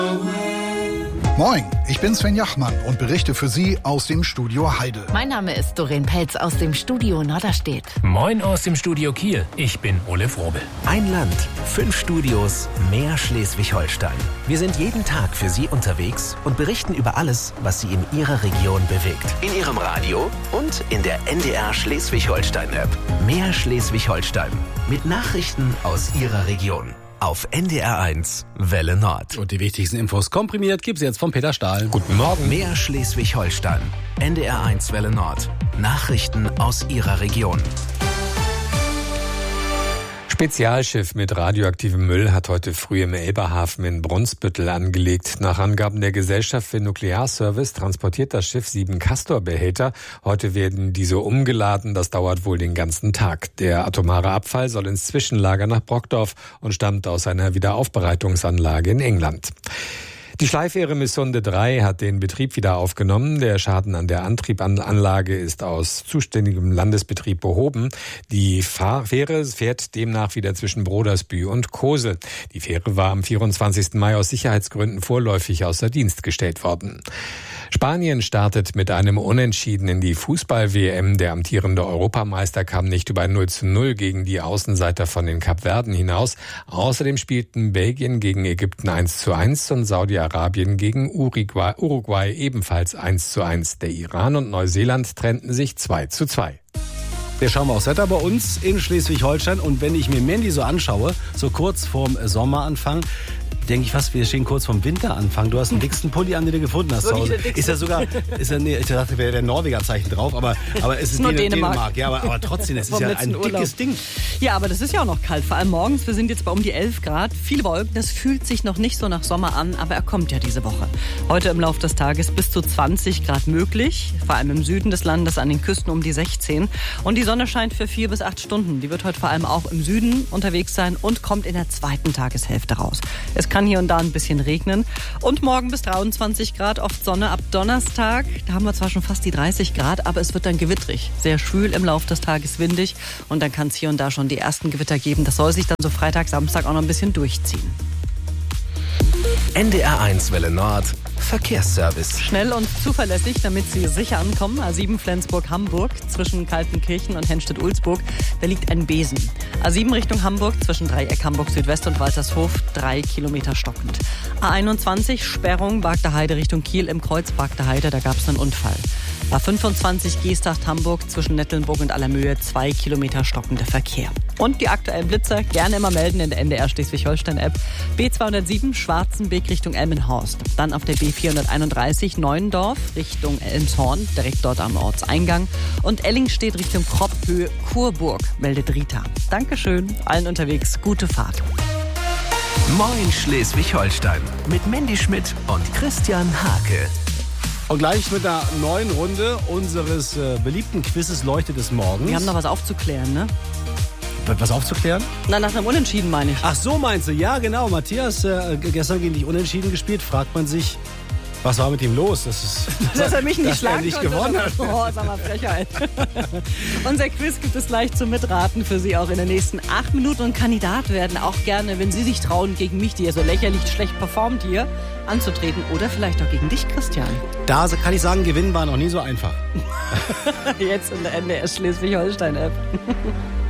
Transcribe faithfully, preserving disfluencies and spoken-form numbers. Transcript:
Moin, ich bin Sven Jachmann und berichte für Sie aus dem Studio Heide. Mein Name ist Doreen Pelz aus dem Studio Norderstedt. Moin aus dem Studio Kiel, ich bin Ole Frobel. Ein Land, fünf Studios, mehr Schleswig-Holstein. Wir sind jeden Tag für Sie unterwegs und berichten über alles, was Sie in Ihrer Region bewegt. In Ihrem Radio und in der N D R Schleswig-Holstein-App. Mehr Schleswig-Holstein mit Nachrichten aus Ihrer Region. Auf N D R eins, Welle Nord. Und die wichtigsten Infos komprimiert gibt's jetzt von Peter Stahl. Guten Morgen. Mehr Schleswig-Holstein. N D R eins, Welle Nord. Nachrichten aus Ihrer Region. Spezialschiff mit radioaktivem Müll hat heute früh im Elberhafen in Brunsbüttel angelegt. Nach Angaben der Gesellschaft für Nuklearservice transportiert das Schiff sieben Castor-Behälter. Heute werden diese umgeladen. Das dauert wohl den ganzen Tag. Der atomare Abfall soll ins Zwischenlager nach Brockdorf und stammt aus einer Wiederaufbereitungsanlage in England. Die Schleifähre Missunde drei hat den Betrieb wieder aufgenommen. Der Schaden an der Antriebanlage ist aus zuständigem Landesbetrieb behoben. Die Fähre fährt demnach wieder zwischen Brodersbü und Kosel. Die Fähre war am vierundzwanzigsten Mai aus Sicherheitsgründen vorläufig außer Dienst gestellt worden. Spanien startet mit einem Unentschieden in die Fußball-W M. Der amtierende Europameister kam nicht über ein null zu null gegen die Außenseiter von den Kapverden hinaus. Außerdem spielten Belgien gegen Ägypten eins zu eins und Saudi-Arabien gegen Uruguay, Uruguay ebenfalls eins zu eins. Der Iran und Neuseeland trennten sich zwei zu zwei. Wir schauen mal aufs Wetter bei uns in Schleswig-Holstein. Und wenn ich mir Mandy so anschaue, so kurz vorm Sommeranfang, denke ich fast, wir stehen kurz vorm Winteranfang. Du hast den dicksten Pulli an, den du gefunden hast zu Hause. Ist ja sogar, ist ja, nee, ich dachte, wäre der Norweger-Zeichen drauf, aber, aber es ist, ist nur Dänemark. Dänemark. Ja, aber, aber trotzdem, es ist ja ein dickes Urlaub. Ding. Ja, aber das ist ja auch noch kalt, vor allem morgens. Wir sind jetzt bei um die elf Grad. Viele Wolken, das fühlt sich noch nicht so nach Sommer an, aber er kommt ja diese Woche. Heute im Laufe des Tages bis zu zwanzig Grad möglich, vor allem im Süden des Landes, an den Küsten um die sechzehn. Und die Sonne scheint für vier bis acht Stunden. Die wird heute vor allem auch im Süden unterwegs sein und kommt in der zweiten Tageshälfte raus. Es kann hier und da ein bisschen regnen. Und morgen bis dreiundzwanzig Grad, oft Sonne ab Donnerstag. Da haben wir zwar schon fast die dreißig Grad, aber es wird dann gewittrig. Sehr schwül im Laufe des Tages, windig. Und dann kann es hier und da schon die ersten Gewitter geben. Das soll sich dann so Freitag, Samstag auch noch ein bisschen durchziehen. N D R eins, Welle Nord. Verkehrsservice. Schnell und zuverlässig, damit Sie sicher ankommen. A sieben Flensburg-Hamburg zwischen Kaltenkirchen und Henstedt-Ulzburg. Da liegt ein Besen. A sieben Richtung Hamburg zwischen Dreieck Hamburg Südwest und Waltershof. Drei Kilometer stockend. A einundzwanzig Sperrung Bagdaheide Richtung Kiel im Kreuz Bagdaheide. Da gab es einen Unfall. A fünfundzwanzig Geesthacht Hamburg zwischen Nettelnburg und Allermöhe. Zwei Kilometer stockender Verkehr. Und die aktuellen Blitzer gerne immer melden in der N D R Schleswig-Holstein-App. B zweihundertsieben Schwarzenbeek Richtung Elmenhorst. Dann auf der B vierhunderteinunddreißig Neuendorf Richtung Elmshorn, direkt dort am Ortseingang. Und Ellingstedt Richtung Kropphöhe Kurburg, meldet Rita. Dankeschön, allen unterwegs, gute Fahrt. Moin Schleswig-Holstein mit Mandy Schmidt und Christian Hake. Und gleich mit einer neuen Runde unseres äh, beliebten Quizzes Leuchte des Morgens. Wir haben noch was aufzuklären, ne? Was aufzuklären? Na, nach einem Unentschieden meine ich. Ach so, meinst du? Ja, genau. Matthias, äh, gestern gegen dich Unentschieden gespielt. Fragt man sich, was war mit ihm los? Das ist, dass er mich nicht dass schlagen er nicht konnte. gewonnen hat. Oh, sag mal, Frechheit. Unser Quiz gibt es gleich zum Mitraten für Sie auch in den nächsten acht Minuten. Und Kandidat werden auch gerne, wenn Sie sich trauen, gegen mich, die ja so lächerlich schlecht performt hier, anzutreten. Oder vielleicht auch gegen dich, Christian. Da kann ich sagen, gewinnen war noch nie so einfach. Jetzt in der N D R Schleswig-Holstein-App.